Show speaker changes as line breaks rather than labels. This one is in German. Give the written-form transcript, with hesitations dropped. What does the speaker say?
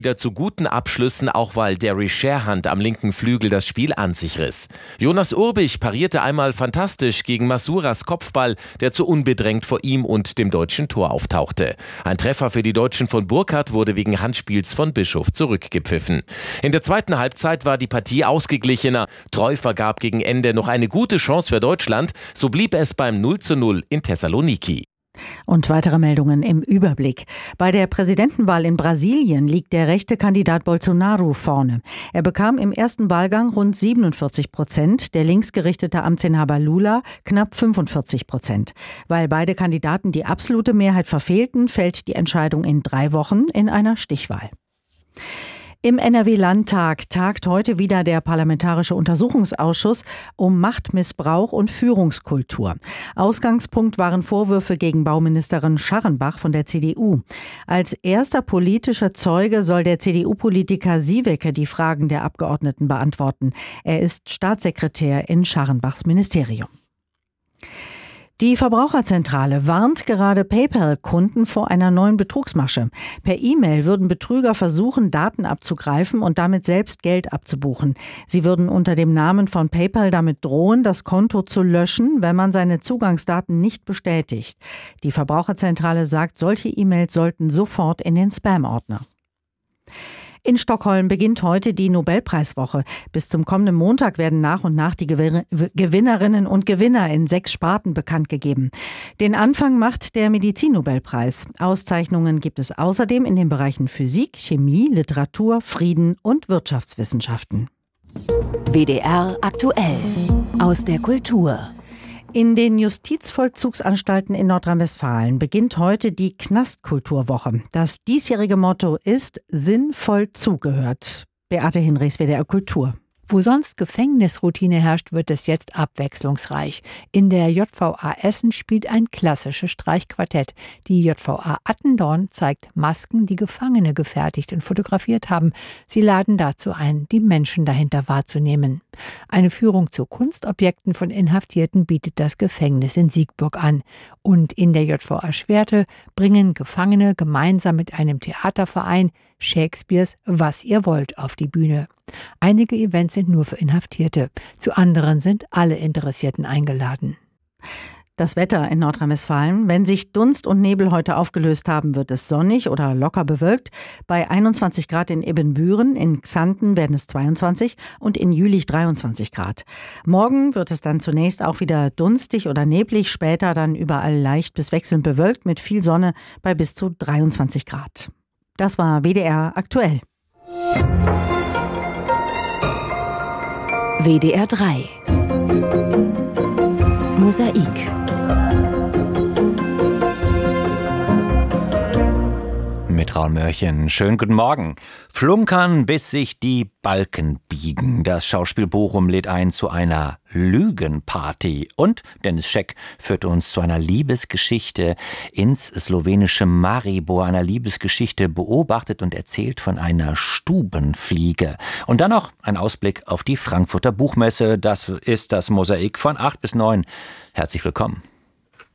Wieder zu guten Abschlüssen, auch weil Derry Sherhand am linken Flügel das Spiel an sich riss. Jonas Urbich parierte einmal fantastisch gegen Masuras Kopfball, der zu unbedrängt vor ihm und dem deutschen Tor auftauchte. Ein Treffer für die Deutschen von Burkhardt wurde wegen Handspiels von Bischof zurückgepfiffen. In der zweiten Halbzeit war die Partie ausgeglichener. Treu vergab gegen Ende noch eine gute Chance für Deutschland, so blieb es beim 0:0 in Thessaloniki.
Und weitere Meldungen im Überblick. Bei der Präsidentenwahl in Brasilien liegt der rechte Kandidat Bolsonaro vorne. Er bekam im ersten Wahlgang rund 47%, der linksgerichtete Amtsinhaber Lula knapp 45%. Weil beide Kandidaten die absolute Mehrheit verfehlten, fällt die Entscheidung in 3 Wochen in einer Stichwahl. Im NRW-Landtag tagt heute wieder der Parlamentarische Untersuchungsausschuss um Machtmissbrauch und Führungskultur. Ausgangspunkt waren Vorwürfe gegen Bauministerin Scharrenbach von der CDU. Als erster politischer Zeuge soll der CDU-Politiker Sieweke die Fragen der Abgeordneten beantworten. Er ist Staatssekretär in Scharrenbachs Ministerium. Die Verbraucherzentrale warnt gerade PayPal-Kunden vor einer neuen Betrugsmasche. Per E-Mail würden Betrüger versuchen, Daten abzugreifen und damit selbst Geld abzubuchen. Sie würden unter dem Namen von PayPal damit drohen, das Konto zu löschen, wenn man seine Zugangsdaten nicht bestätigt. Die Verbraucherzentrale sagt, solche E-Mails sollten sofort in den Spam-Ordner. In Stockholm beginnt heute die Nobelpreiswoche. Bis zum kommenden Montag werden nach und nach die Gewinnerinnen und Gewinner in 6 Sparten bekannt gegeben. Den Anfang macht der Medizin-Nobelpreis. Auszeichnungen gibt es außerdem in den Bereichen Physik, Chemie, Literatur, Frieden und Wirtschaftswissenschaften.
WDR aktuell aus der Kultur.
In den Justizvollzugsanstalten in Nordrhein-Westfalen beginnt heute die Knastkulturwoche. Das diesjährige Motto ist sinnvoll zugehört. Beate Hinrichs, WDR Kultur.
Wo sonst Gefängnisroutine herrscht, wird es jetzt abwechslungsreich. In der JVA Essen spielt ein klassisches Streichquartett. Die JVA Attendorn zeigt Masken, die Gefangene gefertigt und fotografiert haben. Sie laden dazu ein, die Menschen dahinter wahrzunehmen. Eine Führung zu Kunstobjekten von Inhaftierten bietet das Gefängnis in Siegburg an. Und in der JVA Schwerte bringen Gefangene gemeinsam mit einem Theaterverein Shakespeares Was ihr wollt auf die Bühne. Einige Events sind nur für Inhaftierte, zu anderen sind alle Interessierten eingeladen.
Das Wetter in Nordrhein-Westfalen. Wenn sich Dunst und Nebel heute aufgelöst haben, wird es sonnig oder locker bewölkt. Bei 21 Grad in Ibbenbüren, in Xanten werden es 22 und in Jülich 23 Grad. Morgen wird es dann zunächst auch wieder dunstig oder neblig, später dann überall leicht bis wechselnd bewölkt mit viel Sonne bei bis zu 23 Grad. Das war WDR aktuell.
WDR 3 Mosaik.
Mit Raul Mörchen. Schönen guten Morgen. Flunkern, bis sich die Balken biegen. Das Schauspiel Bochum lädt ein zu einer Lügenparty. Und Dennis Scheck führt uns zu einer Liebesgeschichte ins slowenische Maribor. Einer Liebesgeschichte beobachtet und erzählt von einer Stubenfliege. Und dann noch ein Ausblick auf die Frankfurter Buchmesse. Das ist das Mosaik von 8 bis 9. Herzlich willkommen.